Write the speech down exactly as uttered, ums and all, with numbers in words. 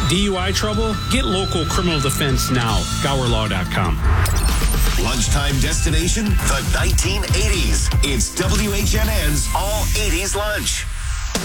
D U I trouble? Get local criminal defense now. Gower Law dot com. Lunchtime destination, the nineteen eighties. It's W H N N's All eighties Lunch.